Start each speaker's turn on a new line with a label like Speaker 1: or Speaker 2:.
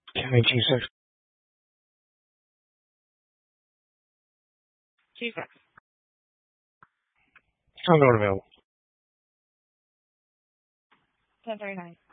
Speaker 1: County Chief Section.
Speaker 2: Chief.
Speaker 1: Sound not available.
Speaker 2: 1039.